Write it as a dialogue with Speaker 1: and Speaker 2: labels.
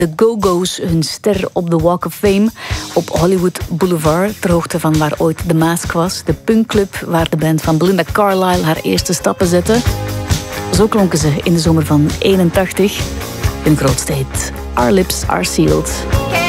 Speaker 1: De Go-Go's hun ster op de Walk of Fame op Hollywood Boulevard, ter hoogte van waar ooit de Mask was. De punkclub waar de band van Belinda Carlisle haar eerste stappen zette. Zo klonken ze in de zomer van 81. Hun grootste hit, Our Lips Are Sealed.